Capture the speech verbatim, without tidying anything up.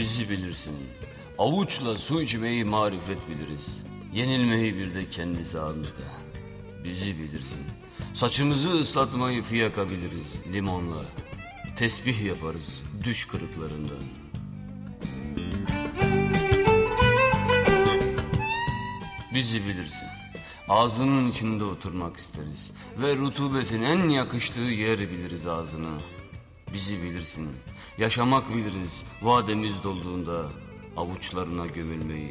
Bizi bilirsin. Avuçla su içmeyi marifet biliriz. Yenilmeyi bir de kendi sahamızda. Bizi bilirsin. Saçımızı ıslatmayı fiyaka biliriz limonla. Tesbih yaparız düş kırıklarından. Bizi bilirsin. Ağzının içinde oturmak isteriz. Ve rutubetin en yakıştığı yer biliriz ağzına. Bizi bilirsin. Yaşamak biliriz vademiz dolduğunda avuçlarına gömülmeyi.